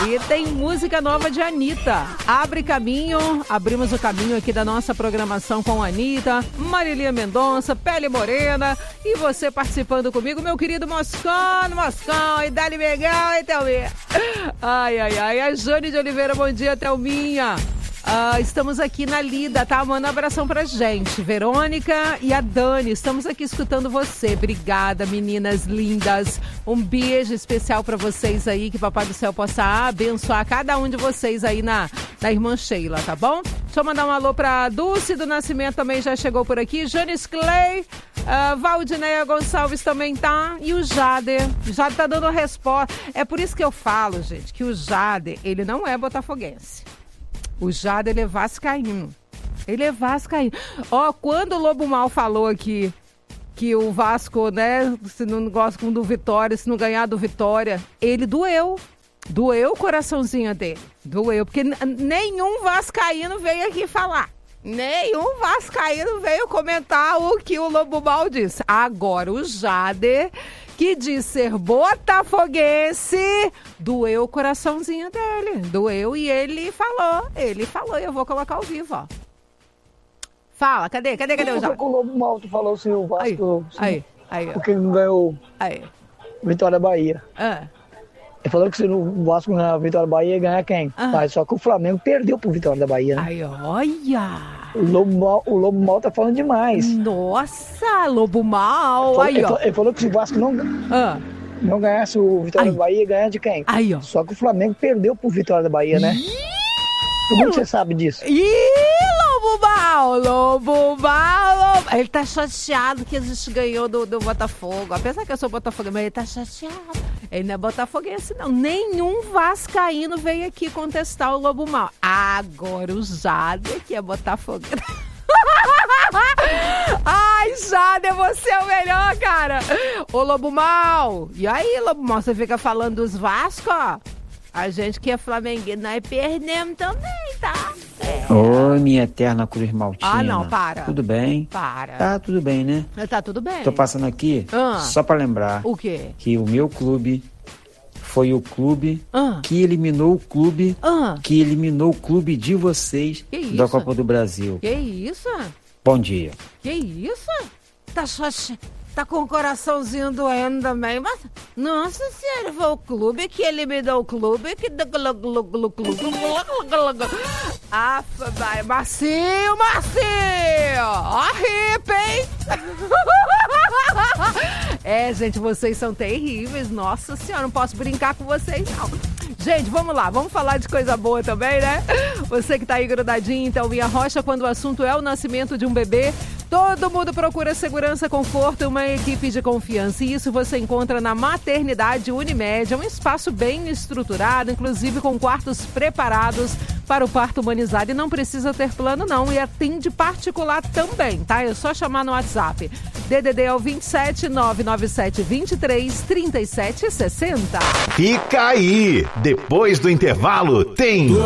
E tem música nova de Anitta. Abre caminho, abrimos o caminho aqui da nossa programação com a Anitta, Marília Mendonça, Pele Morena e você participando comigo, meu querido Moscão, e Dali Megão, e Thelminha. Ai, a Jane de Oliveira, bom dia, Thelminha. Estamos aqui na lida, tá? Manda um abração pra gente. Verônica e a Dani, estamos aqui escutando você. Obrigada, meninas lindas. Um beijo especial pra vocês aí, que Papai do Céu possa abençoar cada um de vocês aí na Irmã Sheila, tá bom? Deixa eu mandar um alô pra Dulce do Nascimento, também já chegou por aqui. Janis Clay, Valdineia Gonçalves também tá. E o Jader tá dando resposta. É por isso que eu falo, gente, que o Jader, ele não é botafoguense. O Jader, ele é vascaíno. Ó, quando o Lobo Mal falou aqui que o Vasco, né, se não gosta do Vitória, se não ganhar do Vitória, ele doeu. Doeu o coraçãozinho dele. Doeu, porque nenhum vascaíno veio aqui falar. Nenhum vascaíno veio comentar o que o Lobo Mal disse. Agora, o Jader, que diz ser botafoguense, doeu o coraçãozinho dele. Doeu e ele falou, eu vou colocar ao vivo, ó. Fala, cadê o Jader? O Lobo Mal, tu falou se o Vasco... Aí. Porque ele não ganhou Vitória da Bahia. Ele falou que se o Vasco ganhar a Vitória da Bahia, ia ganhar quem? Mas só que o Flamengo perdeu pro Vitória da Bahia, né? Aí, olha! O Lobo Mal tá falando demais. Nossa, Lobo Mal! Ele falou que se o Vasco não ganhasse o Vitória da Bahia, ia ganhar de quem? Aí, ó. Só que o Flamengo perdeu pro Vitória da Bahia, né? Como você sabe disso? Lobo Mal! Ele tá chateado que a gente ganhou do Botafogo. Apesar que eu sou botafoguense, mas ele tá chateado. Ele não é botafoguense, não. Nenhum vascaíno veio aqui contestar o Lobo Mal. Agora o Jader, que é botafoguense. Ai, Jader, você é o melhor, cara. Ô, Lobo Mal. E aí, Lobo Mal, você fica falando dos Vasco, ó. A gente que é flamenguista, nós perdemos também, tá? Oi, minha eterna Cruz Maltina. Ah, não, para. Tudo bem? Para. Tá tudo bem, né? Tá tudo bem. Tô passando aqui só pra lembrar. O quê? Que o meu clube foi o clube que eliminou o clube que eliminou o clube de vocês da Copa do Brasil. Que isso? Bom dia. Que isso? Tá com o coraçãozinho doendo também, mas... Nossa senhora, foi o clube que eliminou o clube que... Marcinho! Arripa, hein? Gente, vocês são terríveis. Nossa senhora, não posso brincar com vocês, não. Gente, vamos lá, vamos falar de coisa boa também, né? Você que tá aí grudadinho, então, Minha Rocha, quando o assunto é o nascimento de um bebê, todo mundo procura segurança, conforto e uma equipe de confiança. E isso você encontra na Maternidade Unimed. É um espaço bem estruturado, inclusive com quartos preparados para o parto humanizado. E não precisa ter plano, não. E atende particular também, tá? É só chamar no WhatsApp. DDD é o 27 997 23 37 60. Fica aí! Depois do intervalo tem...